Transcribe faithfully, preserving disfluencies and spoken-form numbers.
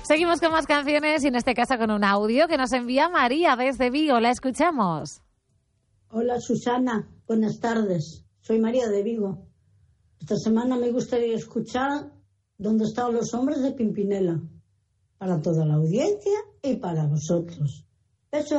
Seguimos con más canciones y en este caso con un audio que nos envía María desde Vigo. La escuchamos. Hola Susana, buenas tardes. Soy María de Vigo. Esta semana me gustaría escuchar ¿Dónde están los hombres de Pimpinela? Para toda la audiencia y para vosotros. Besos.